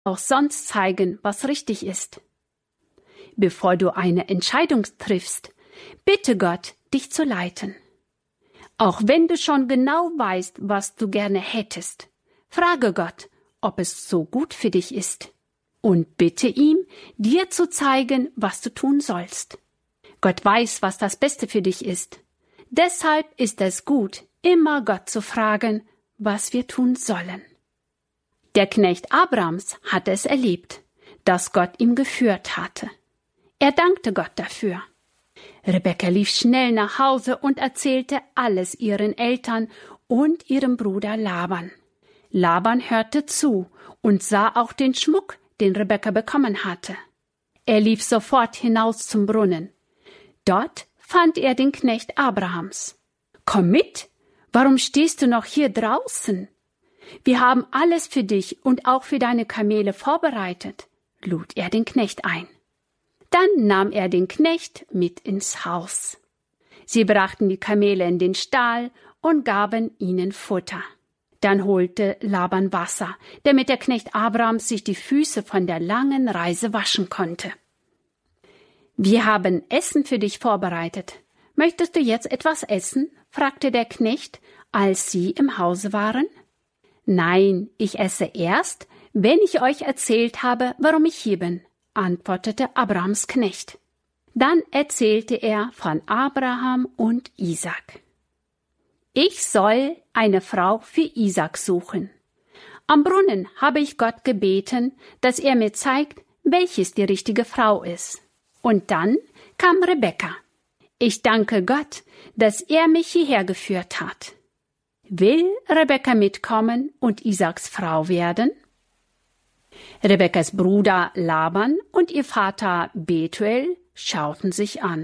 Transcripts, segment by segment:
auch sonst zeigen, was richtig ist. Bevor du eine Entscheidung triffst, bitte Gott, dich zu leiten. Auch wenn du schon genau weißt, was du gerne hättest, frage Gott, ob es so gut für dich ist. Und bitte ihm, dir zu zeigen, was du tun sollst. Gott weiß, was das Beste für dich ist. Deshalb ist es gut, immer Gott zu fragen, was wir tun sollen. Der Knecht Abrams hatte es erlebt, dass Gott ihm geführt hatte. Er dankte Gott dafür. Rebekka lief schnell nach Hause und erzählte alles ihren Eltern und ihrem Bruder Laban. Laban hörte zu und sah auch den Schmuck, den Rebekka bekommen hatte. Er lief sofort hinaus zum Brunnen. Dort fand er den Knecht Abrahams. »Komm mit! Warum stehst du noch hier draußen? Wir haben alles für dich und auch für deine Kamele vorbereitet«, lud er den Knecht ein. Dann nahm er den Knecht mit ins Haus. Sie brachten die Kamele in den Stall und gaben ihnen Futter. Dann holte Laban Wasser, damit der Knecht Abrahams sich die Füße von der langen Reise waschen konnte. »Wir haben Essen für dich vorbereitet. Möchtest du jetzt etwas essen?« fragte der Knecht, als sie im Hause waren. »Nein, ich esse erst, wenn ich euch erzählt habe, warum ich hier bin«, antwortete Abrahams Knecht. Dann erzählte er von Abraham und Isaak. »Ich soll eine Frau für Isaak suchen. Am Brunnen habe ich Gott gebeten, dass er mir zeigt, welches die richtige Frau ist. Und dann kam Rebekka. Ich danke Gott, dass er mich hierher geführt hat. Will Rebekka mitkommen und Isaaks Frau werden?« Rebekkas Bruder Laban und ihr Vater Betuel schauten sich an.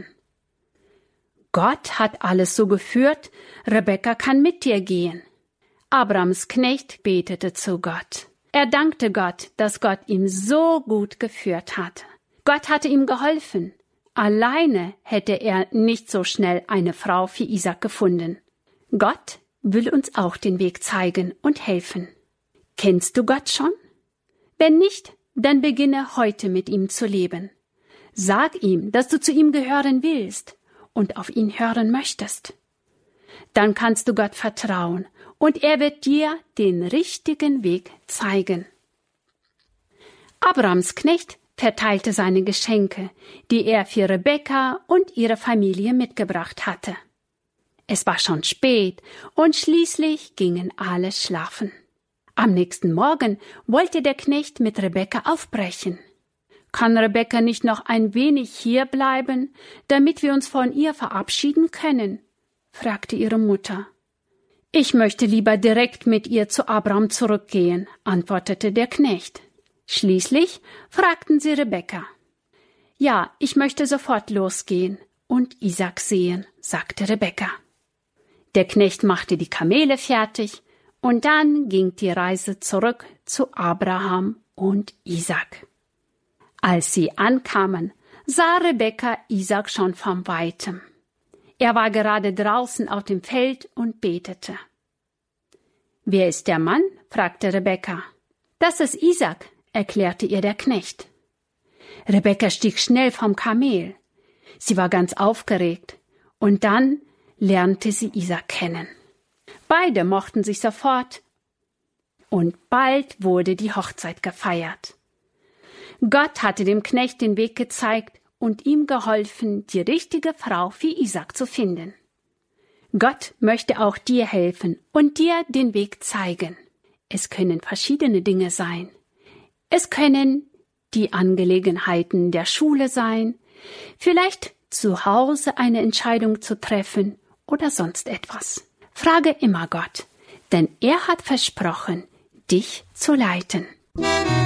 »Gott hat alles so geführt, Rebekka kann mit dir gehen.« Abrams Knecht betete zu Gott. Er dankte Gott, dass Gott ihm so gut geführt hatte. Gott hatte ihm geholfen. Alleine hätte er nicht so schnell eine Frau für Isaak gefunden. Gott will uns auch den Weg zeigen und helfen. Kennst du Gott schon? Wenn nicht, dann beginne heute mit ihm zu leben. Sag ihm, dass du zu ihm gehören willst und auf ihn hören möchtest. Dann kannst du Gott vertrauen und er wird dir den richtigen Weg zeigen. Abrams Knecht verteilte seine Geschenke, die er für Rebekka und ihre Familie mitgebracht hatte. Es war schon spät und schließlich gingen alle schlafen. Am nächsten Morgen wollte der Knecht mit Rebekka aufbrechen. »Kann Rebekka nicht noch ein wenig hier bleiben, damit wir uns von ihr verabschieden können?« fragte ihre Mutter. »Ich möchte lieber direkt mit ihr zu Abram zurückgehen«, antwortete der Knecht. Schließlich fragten sie Rebekka. »Ja, ich möchte sofort losgehen und Isaak sehen«, sagte Rebekka. Der Knecht machte die Kamele fertig und dann ging die Reise zurück zu Abraham und Isaak. Als sie ankamen, sah Rebekka Isaak schon von weitem. Er war gerade draußen auf dem Feld und betete. »Wer ist der Mann?« fragte Rebekka. »Das ist Isaak«, erklärte ihr der Knecht. Rebekka stieg schnell vom Kamel. Sie war ganz aufgeregt und dann lernte sie Isaak kennen. Beide mochten sich sofort und bald wurde die Hochzeit gefeiert. Gott hatte dem Knecht den Weg gezeigt und ihm geholfen, die richtige Frau für Isaak zu finden. Gott möchte auch dir helfen und dir den Weg zeigen. Es können verschiedene Dinge sein. Es können die Angelegenheiten der Schule sein, vielleicht zu Hause eine Entscheidung zu treffen oder sonst etwas. Frage immer Gott, denn er hat versprochen, dich zu leiten.